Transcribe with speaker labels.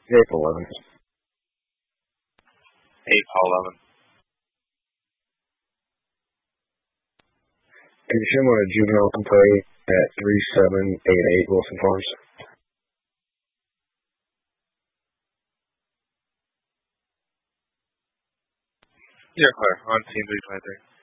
Speaker 1: April 11th.
Speaker 2: April 11th.
Speaker 1: Could you send one a juvenile complaint at 3788 Wilson Farms?
Speaker 2: You're clear. On scene 323.